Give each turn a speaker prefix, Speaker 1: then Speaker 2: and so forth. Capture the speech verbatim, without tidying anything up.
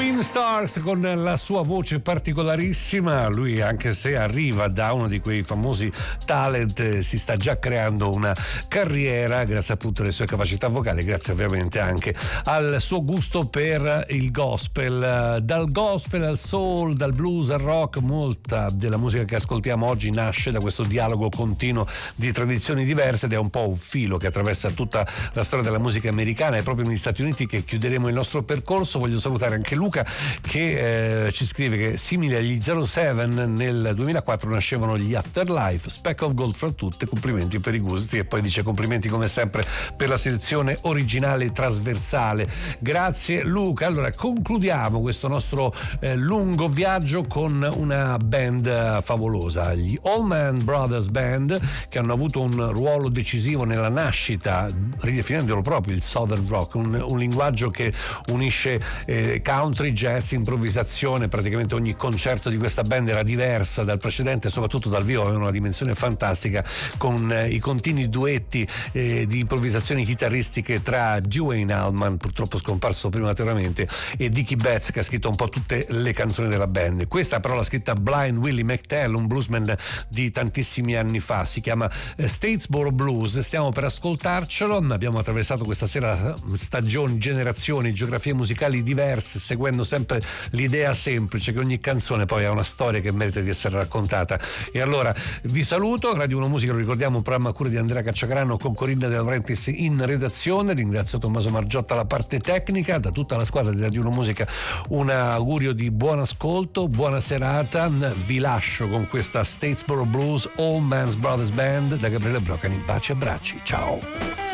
Speaker 1: Queen Stars con la sua voce particolarissima. Lui, anche se arriva da uno di quei famosi talent, si sta già creando una carriera grazie appunto alle sue capacità vocali, grazie ovviamente anche al suo gusto per il gospel. Dal gospel al soul, dal blues al rock, molta della musica che ascoltiamo oggi nasce da questo dialogo continuo di tradizioni diverse ed è un po' un filo che attraversa tutta la storia della musica americana. È proprio negli Stati Uniti che chiuderemo il nostro percorso. Voglio salutare anche Luca che eh, ci scrive che simile agli zero sette nel duemilaquattro nascevano gli Afterlife, Speck of Gold fra tutte, complimenti per i gusti, e poi dice complimenti come sempre per la selezione originale e trasversale. Grazie Luca. Allora concludiamo questo nostro eh, lungo viaggio con una band favolosa, gli Allman Brothers Band, che hanno avuto un ruolo decisivo nella nascita, ridefinendolo proprio il Southern Rock, un, un linguaggio che unisce eh, country, jazz, improvvisazione. Praticamente ogni concerto di questa band era diversa dal precedente, soprattutto dal vivo aveva una dimensione fantastica, con eh, i continui duetti eh, di improvvisazioni chitarristiche tra Duane Allman, purtroppo scomparso prematuramente, e Dickie Betts, che ha scritto un po' tutte le canzoni della band. Questa però l'ha scritta Blind Willie McTell, un bluesman di tantissimi anni fa, si chiama eh, Statesboro Blues. Stiamo per ascoltarcelo. Abbiamo attraversato questa sera stagioni, generazioni, geografie musicali diverse, seguendo sempre l'idea semplice che ogni canzone poi ha una storia che merita di essere raccontata. E allora vi saluto. Radio Uno Musica, lo ricordiamo, un programma a cura di Andrea Cacciagrano con Corinna De Laurentiis in redazione. Ringrazio Tommaso Margiotta alla parte tecnica. Da tutta la squadra di Radio Uno Musica un augurio di buon ascolto, buona serata. Vi lascio con questa Statesboro Blues Allman Brothers Band da Gabriele Brocani. Baci e abbracci, ciao.